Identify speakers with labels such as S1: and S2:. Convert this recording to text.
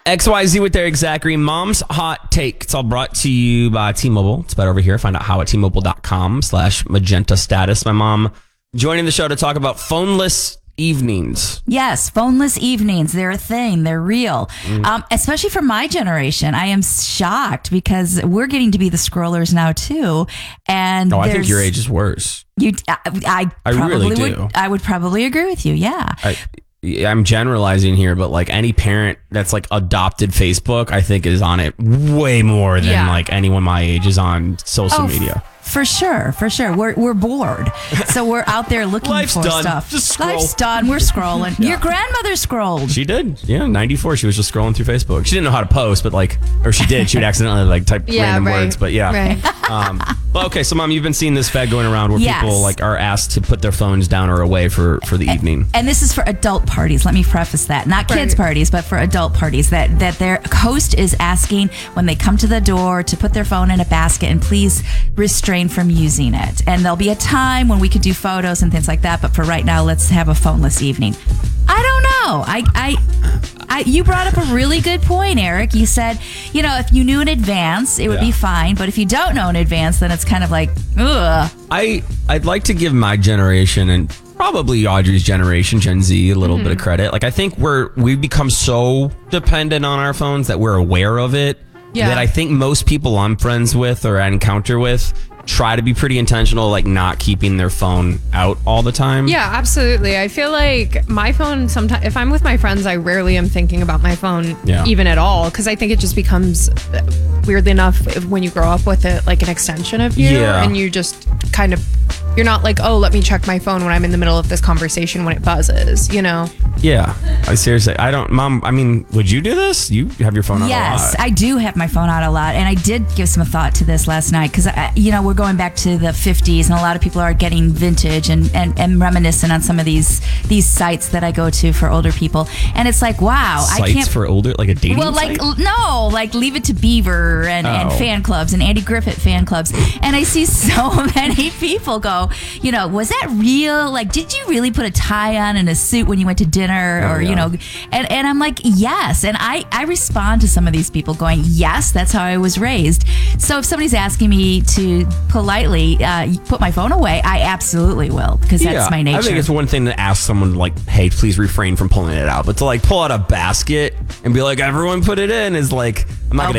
S1: XYZ with Eric Zachary, Mom's Hot Take. It's all brought to you by T-Mobile. It's better over here. Find out how at T-Mobile.com/magenta status. My mom joining the show to talk about phoneless evenings.
S2: Yes, phoneless evenings. They're a thing. They're real. Especially for my generation. I am shocked because we're getting to be the scrollers now too. And
S1: I think your age is worse.
S2: I
S1: really do.
S2: I would probably agree with you. Yeah.
S1: I'm generalizing here, but like any parent that's like adopted Facebook, I think is on it way more than like anyone my age is on social media.
S2: For sure. We're bored, so we're out there looking for stuff.
S1: Just scroll.
S2: Life's done. We're scrolling. Your grandmother scrolled.
S1: She did. Yeah, 94. She was just scrolling through Facebook. She didn't know how to post, but or she did. She would accidentally like type random words. But
S3: Right.
S1: Well, okay. So, Mom, you've been seeing this fad going around where people like are asked to put their phones down or away for the evening.
S2: And this is for adult parties. Let me preface that. Not kids' parties, but for adult parties. That their host is asking when they come to the door to put their phone in a basket and please refrain from using it. And there'll be a time when we could do photos and things like that. But for right now, let's have a phoneless evening. I don't know. You brought up a really good point, Eric. You said, if you knew in advance, it would be fine. But if you don't know in advance, then it's kind of like, ugh.
S1: I'd like to give my generation and probably Audrey's generation, Gen Z, a little bit of credit. Like, I think we've become so dependent on our phones that we're aware of it. Yeah. That I think most people I'm friends with or I encounter with try to be pretty intentional, like not keeping their phone out all the time.
S3: Yeah, absolutely. I feel like my phone, sometimes if I'm with my friends, I rarely am thinking about my phone even at all, because I think it just becomes, weirdly enough, when you grow up with it, like an extension of you, and you just kind of, you're not like, oh, let me check my phone when I'm in the middle of this conversation when it buzzes,
S1: Yeah. Seriously, Mom, would you do this? You have your phone out a lot.
S2: Yes, I do have my phone out a lot. And I did give some thought to this last night because, we're going back to the 50s and a lot of people are getting vintage and reminiscent on some of these sites that I go to for older people. And it's like, wow.
S1: Sites for older, like a dating site?
S2: No, like Leave It to Beaver and fan clubs and Andy Griffith fan clubs. And I see so many people go, was that real? Like, did you really put a tie on and a suit when you went to dinner? And I'm like, yes. And I respond to some of these people going, yes, that's how I was raised. So if somebody's asking me to politely put my phone away, I absolutely will, because that's my nature.
S1: I think it's one thing to ask someone like, hey, please refrain from pulling it out. But to like pull out a basket and be like, everyone put it in is like, I'm not going